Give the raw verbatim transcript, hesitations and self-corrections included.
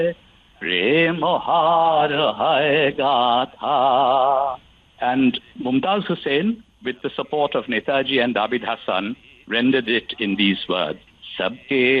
प्रेम हार है गाथा. And Mumtaz Hussain, with the support of Netaji and Abid Hassan, rendered it in these words. Sabke